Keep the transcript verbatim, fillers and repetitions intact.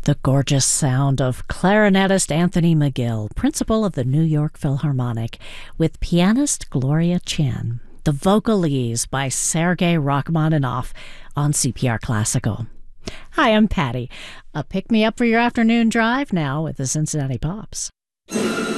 The gorgeous sound of clarinetist Anthony McGill, principal of the New York Philharmonic, with pianist Gloria Chen. The Vocalese by Sergei Rachmaninoff on C P R Classical. Hi, I'm Patty. A pick-me-up for your afternoon drive now with the Cincinnati Pops.